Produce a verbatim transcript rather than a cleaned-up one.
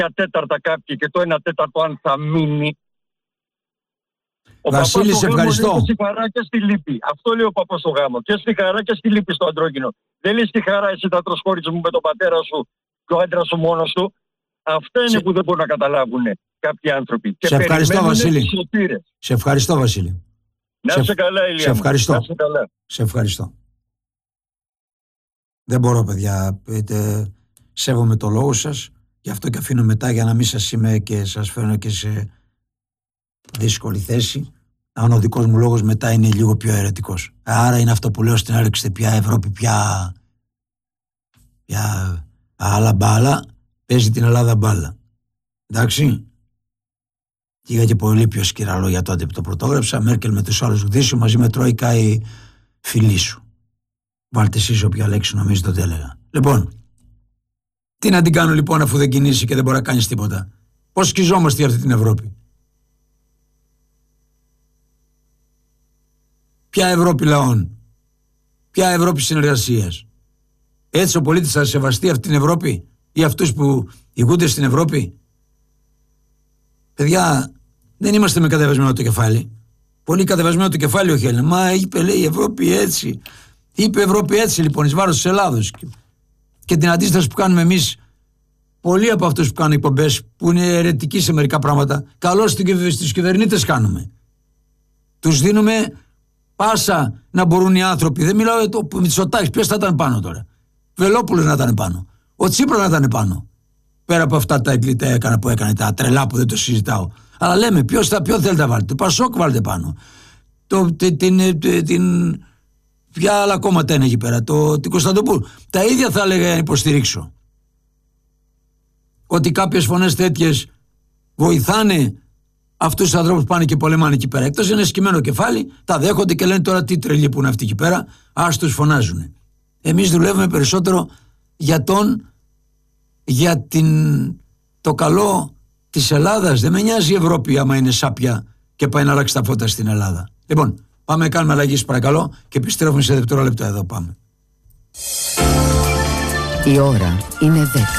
τέταρτα κάποιοι και το ένα τέταρτο αν θα μείνει. Ο Βασίλη, σε ευχαριστώ. Λέει στη χαρά και στη λύπη. Αυτό λέει ο παπάς στο γάμο. Και στη χαρά και στη λύπη στο αντρόγυνο. Δεν λέει στη χαρά εσύ θα τρως κόριτσα μου με τον πατέρα σου και ο άντρας σου μόνος του. Αυτά είναι σε... που δεν μπορούν να καταλάβουν κάποιοι άνθρωποι. Και σε ευχαριστώ, Βασίλη. Σωτήρες. Σε ευχαριστώ, Βασίλη. Να σε... σε καλά, Ηλία. Σε ευχαριστώ. Να σε καλά. Σε ευχαριστώ. Δεν μπορώ, παιδιά. Είτε... Σέβομαι το λόγο σας. Γι' αυτό και αφήνω μετά για να μην σας είμαι και σας φέρνω και σε δύσκολη θέση. Αν ο δικός μου λόγος μετά είναι λίγο πιο αιρετικός. Άρα είναι αυτό που λέω στην άρεξη πια Ευρώπη, πια, πια άλλα μπάλα, παίζει την Ελλάδα μπάλα. Εντάξει. Και είχα και πολύ πιο σκυρά λόγια τότε που το πρωτόγραψα. Μέρκελ με τους άλλους γδίσου, μαζί με Τρόικα η φιλή σου. Βάλτε εσείς όποια λέξη νομίζετε ότι έλεγα. Λοιπόν, τι να την κάνω λοιπόν αφού δεν κινήσει και δεν μπορεί να κάνεις τίποτα. Πώς σκιζόμαστε για αυτή την Ευρώπη. Ποια Ευρώπη λαών. Ποια Ευρώπη συνεργασίας. Έτσι ο πολίτης θα σεβαστεί αυτή την Ευρώπη ή αυτούς που ηγούνται στην Ευρώπη. Παιδιά, δεν είμαστε με κατεβασμένο το κεφάλι. Πολύ κατεβασμένο το κεφάλι όχι Έλληνα. Μα είπε λέει η Ευρώπη έτσι. Είπε η Ευρώπη έτσι λοιπόν εις βάρος της Ελλάδος. Και την αντίσταση που κάνουμε εμείς, πολλοί από αυτούς που κάνουν εκπομπές που είναι αιρετικοί σε μερικά πράγματα, καλώς στους κυβερνήτες κάνουμε. Τους δίνουμε πάσα να μπορούν οι άνθρωποι. Δεν μιλάω για το Μητσοτάκης, ποιος θα ήταν πάνω τώρα. Βελόπουλος να ήταν πάνω. Ο Τσίπρας να ήταν πάνω. Πέρα από αυτά τα εγκλητά έκανα που έκανε, τα τρελά που δεν το συζητάω. Αλλά λέμε, ποιος θα, ποιο θέλετε να βάλετε. Το Πασόκ βάλτε πάνω. Το, την, την, την, ποια άλλα κόμματα είναι εκεί πέρα. Το, την Κωνσταντοπούλου. Τα ίδια θα έλεγα να υποστηρίξω. Ότι κάποιες φωνές τέτοιες βοηθάνε αυτούς τους ανθρώπους που πάνε και πολεμάνε εκεί πέρα. Εκτός είναι σκυμμένο κεφάλι, τα δέχονται και λένε τώρα τι τρελοί που είναι αυτοί εκεί πέρα, ας τους φωνάζουν. Εμείς δουλεύουμε περισσότερο για τον, για την, το καλό της Ελλάδας. Δεν με νοιάζει η Ευρώπη άμα είναι σάπια και πάει να αλλάξει τα φώτα στην Ελλάδα. Λοιπόν, πάμε να κάνουμε αλλαγή παρακαλώ και επιστρέφουμε σε δευτερόλεπτα εδώ. Πάμε. Η ώρα είναι δέκα.